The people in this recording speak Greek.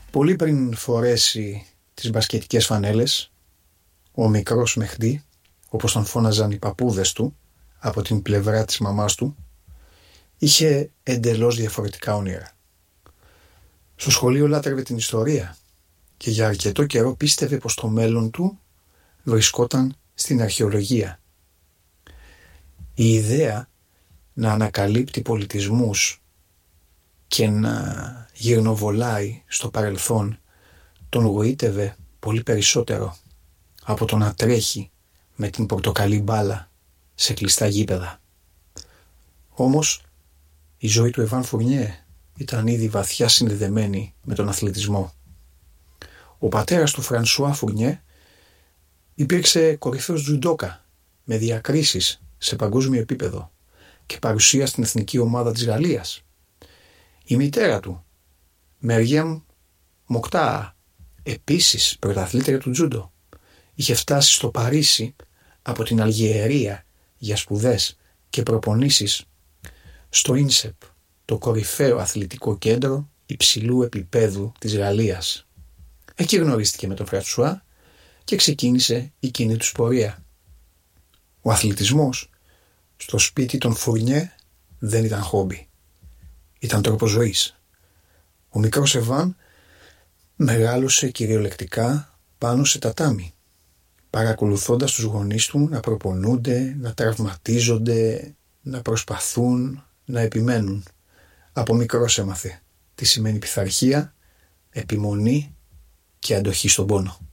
Πολύ πριν φορέσει τις μπασκετικές φανέλες, ο μικρός Μεχντή, όπως τον φώναζαν οι παππούδες του από την πλευρά της μαμάς του, είχε εντελώς διαφορετικά όνειρα. Στο σχολείο λάτρευε την ιστορία και για αρκετό καιρό πίστευε πως το μέλλον του βρισκόταν στην αρχαιολογία. Η ιδέα να ανακαλύπτει πολιτισμούς και να γυρνοβολάει στο παρελθόν τον γοήτευε πολύ περισσότερο από το να τρέχει με την πορτοκαλί μπάλα σε κλειστά γήπεδα. Όμως η ζωή του Εβάν Φουρνιέ ήταν ήδη βαθιά συνδεδεμένη με τον αθλητισμό. Ο πατέρας του Φρανσουά Φουρνιέ υπήρξε κορυφαίος τζουντόκα με διακρίσεις σε παγκόσμιο επίπεδο και παρουσία στην εθνική ομάδα της Γαλλίας. Η μητέρα του, Μεριέμ Μοκτά, επίσης πρωταθλήτρια του τζούντο, είχε φτάσει στο Παρίσι από την Αλγερία για σπουδές και προπονήσεις στο Ίνσεπ, το κορυφαίο αθλητικό κέντρο υψηλού επίπεδου της Γαλλίας. Εκεί γνωρίστηκε με τον Φρανσουά και ξεκίνησε η κοινή τους πορεία. Ο αθλητισμός στο σπίτι των Φουρνιέ δεν ήταν χόμπι. Ήταν τρόπος ζωής. Ο μικρός Εβάν μεγάλωσε κυριολεκτικά πάνω σε τατάμι, παρακολουθώντας τους γονείς του να προπονούνται, να τραυματίζονται, να προσπαθούν, να επιμένουν. Από μικρός έμαθε τι σημαίνει πειθαρχία, επιμονή και αντοχή στον πόνο.